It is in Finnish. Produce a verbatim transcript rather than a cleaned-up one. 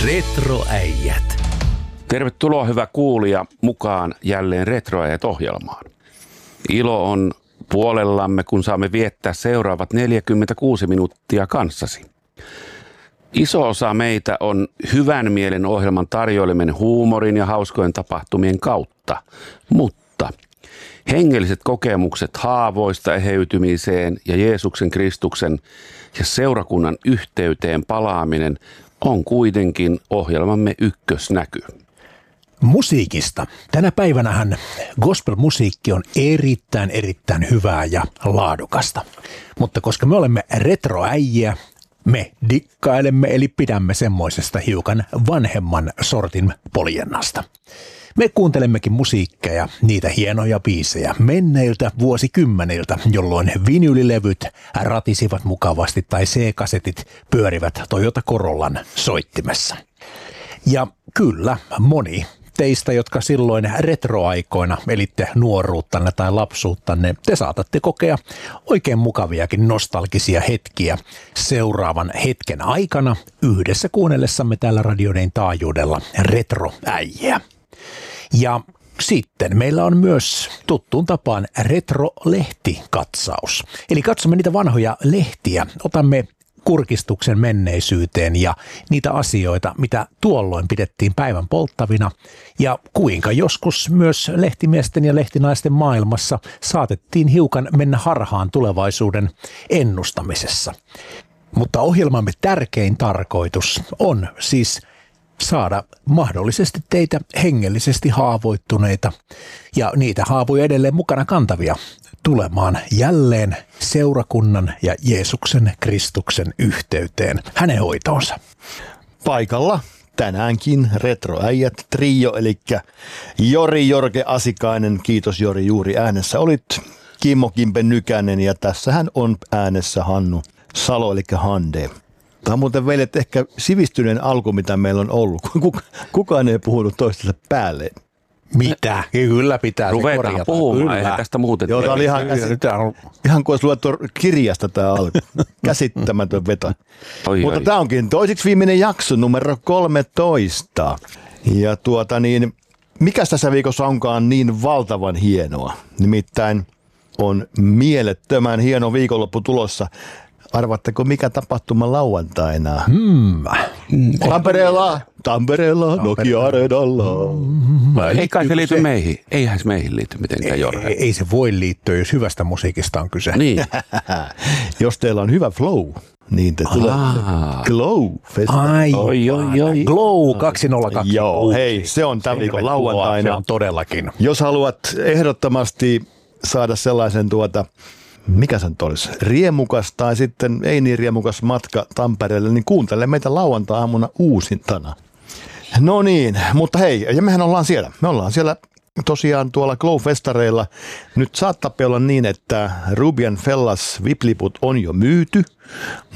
Retroäijät. Tervetuloa hyvä kuulija mukaan jälleen Retroäijät-ohjelmaan. Ilo on puolellamme, kun saamme viettää seuraavat neljäkymmentäkuusi minuuttia kanssasi. Iso osa meitä on hyvän mielen ohjelman tarjoilemen huumorin ja hauskojen tapahtumien kautta, mutta hengelliset kokemukset haavoista eheytymiseen ja Jeesuksen Kristuksen ja seurakunnan yhteyteen palaaminen on kuitenkin ohjelmamme ykkösnäky. Musiikista. Tänä päivänähän gospel-musiikki on erittäin erittäin hyvää ja laadukasta. Mutta koska me olemme retroäijiä, me dikkailemme eli pidämme semmoisesta hiukan vanhemman sortin poljennasta. Me kuuntelemmekin musiikkeja, niitä hienoja biisejä menneiltä vuosikymmeniltä, jolloin vinylilevyt ratisivat mukavasti tai C-kasetit pyörivät Toyota Corollan soittimessa. Ja kyllä, moni teistä, jotka silloin retroaikoina elitte nuoruuttanne tai lapsuuttanne, te saatatte kokea oikein mukaviakin nostalgisia hetkiä seuraavan hetken aikana yhdessä kuunnellessamme täällä radioiden taajuudella retroäijiä. Ja sitten meillä on myös tuttuun tapaan retro-lehtikatsaus. Eli katsomme niitä vanhoja lehtiä, otamme kurkistuksen menneisyyteen ja niitä asioita, mitä tuolloin pidettiin päivän polttavina ja kuinka joskus myös lehtimiesten ja lehtinaisten maailmassa saatettiin hiukan mennä harhaan tulevaisuuden ennustamisessa. Mutta ohjelmamme tärkein tarkoitus on siis saada mahdollisesti teitä hengellisesti haavoittuneita ja niitä haavoja edelleen mukana kantavia tulemaan jälleen seurakunnan ja Jeesuksen Kristuksen yhteyteen hänen hoitoonsa. Paikalla tänäänkin retroäijät trio, eli Jori Jorge Asikainen, kiitos Jori, juuri äänessä olit, Kimmo Kimpe Nykänen ja tässähän on äänessä Hannu Salo, eli Hande. Tämä on muuten veljet ehkä sivistyneen alku, mitä meillä on ollut. Kukaan ei puhunut toistensa päälle. Mitä? Kyllä pitää Ruvetaan se korjata. puhumaan, Kyllä. eihän tästä muuten. Joo, tämä oli ihan, ihan kuin olisi luettu kirjasta tämä alku. Käsittämätön veto. Oi, Mutta oi. tämä onkin toiseksi viimeinen jakso, numero kolmetoista. Ja tuota niin, mikä tässä viikossa onkaan niin valtavan hienoa? Nimittäin on mielettömän hieno viikonloppu tulossa. Arvatteko, mikä tapahtuma lauantaina? Hmm. Tampereella, Tampereella, Nokia-areenalla. Ei kai se liity meihin. Eihän se meihin liity mitenkään, Jorge. Ei, ei se voi liittyä, jos hyvästä musiikista on kyse. Niin. Jos teillä on hyvä flow, niin te tulette Glow-festalle. Ai, Oi, oi, oi. Glow kaksisataakaksi. Joo, hei, se on tämän viikon Se lauantaina. on todellakin. Jos haluat ehdottomasti saada sellaisen tuota, mikä se nyt olisi, riemukas tai sitten ei niin riemukas matka Tampereelle, niin kuuntele meitä lauantai-aamuna uusintana. No niin, mutta hei, ja mehän ollaan siellä. Me ollaan siellä tosiaan tuolla Glow-festareilla. Nyt saattaa olla niin, että Rubian Fellas vipliput on jo myyty,